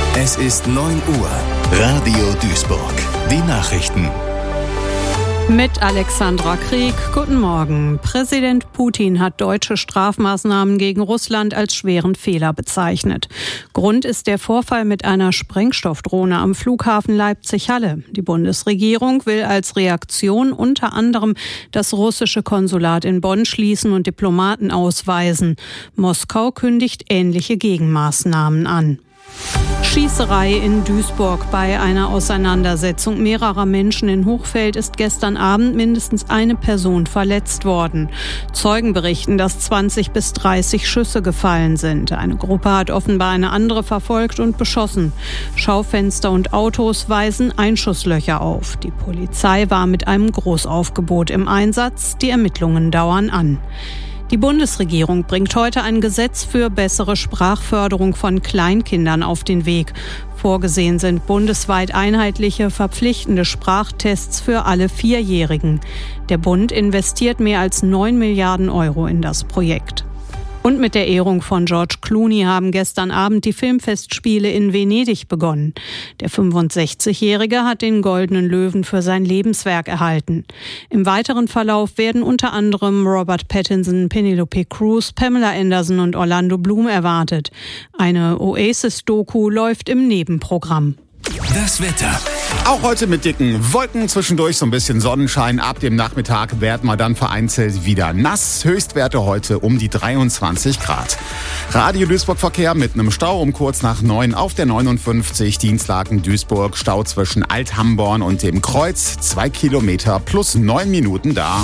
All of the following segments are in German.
Es ist 9 Uhr. Radio Duisburg. Die Nachrichten. Mit Alexandra Krieg. Guten Morgen. Präsident Putin hat deutsche Strafmaßnahmen gegen Russland als schweren Fehler bezeichnet. Grund ist der Vorfall mit einer Sprengstoffdrohne am Flughafen Leipzig-Halle. Die Bundesregierung will als Reaktion unter anderem das russische Konsulat in Bonn schließen und Diplomaten ausweisen. Moskau kündigt ähnliche Gegenmaßnahmen an. Schießerei in Duisburg. Bei einer Auseinandersetzung mehrerer Menschen in Hochfeld ist gestern Abend mindestens eine Person verletzt worden. Zeugen berichten, dass 20 bis 30 Schüsse gefallen sind. Eine Gruppe hat offenbar eine andere verfolgt und beschossen. Schaufenster und Autos weisen Einschusslöcher auf. Die Polizei war mit einem Großaufgebot im Einsatz. Die Ermittlungen dauern an. Die Bundesregierung bringt heute ein Gesetz für bessere Sprachförderung von Kleinkindern auf den Weg. Vorgesehen sind bundesweit einheitliche, verpflichtende Sprachtests für alle 4-Jährigen. Der Bund investiert mehr als 9 Milliarden Euro in das Projekt. Und mit der Ehrung von George Clooney haben gestern Abend die Filmfestspiele in Venedig begonnen. Der 65-Jährige hat den Goldenen Löwen für sein Lebenswerk erhalten. Im weiteren Verlauf werden unter anderem Robert Pattinson, Penelope Cruz, Pamela Anderson und Orlando Bloom erwartet. Eine Oasis-Doku läuft im Nebenprogramm. Das Wetter. Auch heute mit dicken Wolken, zwischendurch so ein bisschen Sonnenschein. Ab dem Nachmittag werden wir dann vereinzelt wieder nass. Höchstwerte heute um die 23 Grad. Radio Duisburg Verkehr mit einem Stau um kurz nach 9 auf der 59 Dienstlaken Duisburg. Stau zwischen Alt-Hamborn und dem Kreuz. 2 Kilometer plus 9 Minuten da.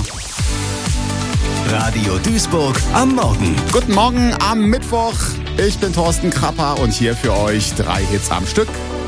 Radio Duisburg am Morgen. Guten Morgen am Mittwoch. Ich bin Thorsten Krapper und hier für euch 3 Hits am Stück.